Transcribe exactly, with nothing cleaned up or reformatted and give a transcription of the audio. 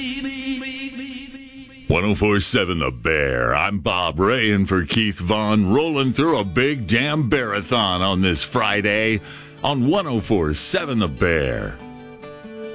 ten forty-seven The Bear. I'm Bob Ray, and for Keith Vaughn, rolling through a big damn bearathon on this Friday on ten forty-seven The Bear.